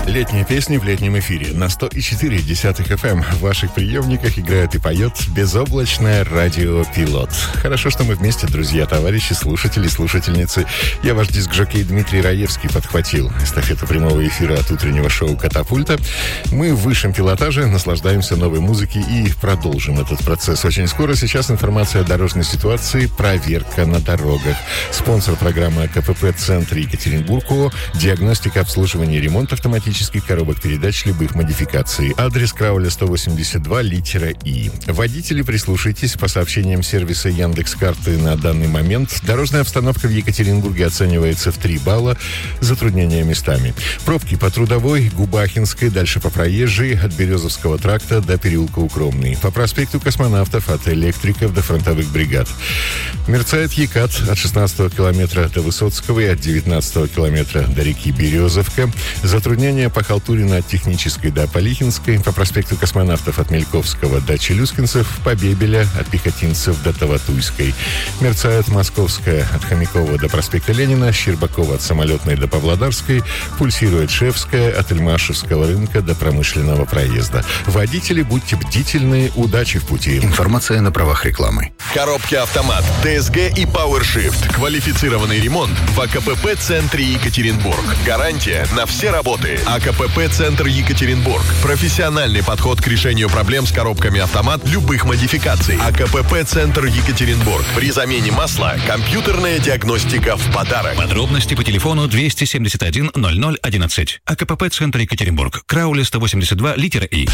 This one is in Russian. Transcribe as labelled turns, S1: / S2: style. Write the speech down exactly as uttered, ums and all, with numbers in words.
S1: Летние песни в летнем эфире на сто четыре и четыре эф эм. В ваших приемниках играет и поет безоблачное радио «Пилот». Хорошо, что мы вместе, друзья, товарищи, слушатели, слушательницы. Я ваш диск-жокей Дмитрий Раевский подхватил эстафету прямого эфира от утреннего шоу «Катапульта». Мы в высшем пилотаже наслаждаемся новой музыкой и продолжим этот процесс очень скоро. Сейчас информация о дорожной ситуации, проверка на дорогах. Спонсор программы АКПП-центр Екатеринбург ООО, диагностика, обслуживание и ремонт автоматических коробок передач любых модификаций. Адрес Крауля сто восемьдесят два, литера И. Водители, прислушайтесь, по сообщениям сервиса Яндекс.Карты на данный момент дорожная обстановка в Екатеринбурге оценивается в три балла, затруднения местами. Пробки по Трудовой, Губахинской, дальше по Проезжей, от Березовского тракта до переулка Укромный. По проспекту Космонавтов, от Электриков до фронтовых бригад. Мерцает Екат от шестнадцатого километра до Высоцкого и от девятнадцатого километра до реки Березовка. Затруднения по Халтурина от Технической до Полихинской, по проспекту Космонавтов от Мельковского до Челюскинцев, по Бебеля от Пехотинцев до Таватуйской. Мерцает Московская от Хомякова до проспекта Ленина, Щербакова от Самолетной до Павлодарской, пульсирует Шевская от Ильмашевского рынка до Промышленного проезда. Водители, будьте бдительны, удачи в пути.
S2: Информация на правах рекламы.
S3: Коробки «Автомат», ТСГ и PowerShift. Квалифицированный ремонт в АКПП-центре Екатеринбург. Гарантия на все работы. АКПП-центр Екатеринбург. Профессиональный подход к решению проблем с коробками «Автомат» любых модификаций. АКПП-центр Екатеринбург. При замене масла компьютерная диагностика в подарок.
S4: Подробности по телефону двести семьдесят один ноль ноль одиннадцать. АКПП-центр Екатеринбург. Крауля сто восемьдесят два, литера И.